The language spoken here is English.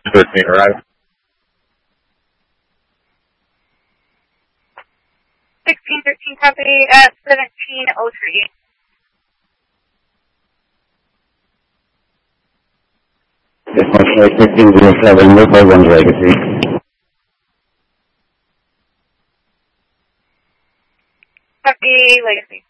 with me, right? 1613 copy at 1703. This one, 1507, move by 1 Legacy. Copy, Legacy.